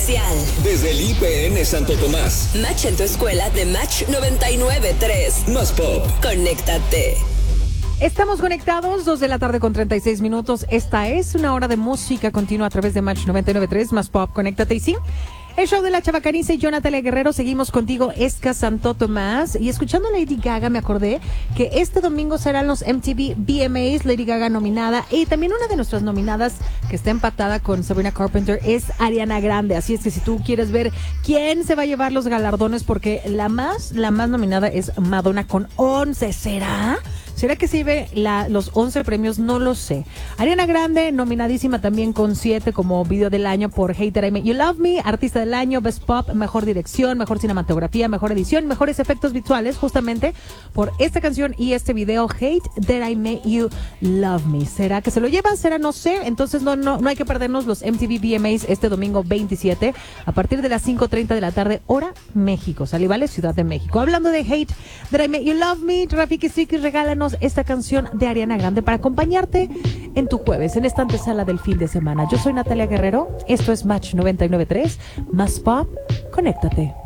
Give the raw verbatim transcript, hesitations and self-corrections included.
especial. Desde el I P N Santo Tomás. Match en tu escuela de Match noventa y nueve punto tres. Más Pop. Conéctate. Estamos conectados, dos de la tarde con treinta y seis minutos. Esta es una hora de música continua a través de Match noventa y nueve punto tres, Más Pop, conéctate y sí. El show de la Chavacaniza y yo, Natalia Guerrero, seguimos contigo, Esca Santo Tomás. Y escuchando a Lady Gaga me acordé que este domingo serán los M T V V M As, Lady Gaga nominada. Y también una de nuestras nominadas que está empatada con Sabrina Carpenter es Ariana Grande. Así es que si tú quieres ver quién se va a llevar los galardones, porque la más, la más nominada es Madonna con once, ¿será? ¿Será que se lleve la, los once premios? No lo sé. Ariana Grande, nominadísima también con siete como video del año por Hate That I Made You Love Me, artista del año, Best Pop, mejor dirección, mejor cinematografía, mejor edición, mejores efectos visuales, justamente por esta canción y este video, Hate That I Made You Love Me. ¿Será que se lo llevan? ¿Será? No sé. Entonces no, no, no hay que perdernos los M T V V M As este domingo veintisiete a partir de las cinco treinta de la tarde, hora México. ¿Sale? ¿Vale? Ciudad de México. Hablando de Hate That I Made You Love Me, Rafiki Siki, regálanos esta canción de Ariana Grande para acompañarte en tu jueves, en esta antesala del fin de semana. Yo soy Natalia Guerrero, esto es Match noventa y nueve punto tres, Más Pop, conéctate.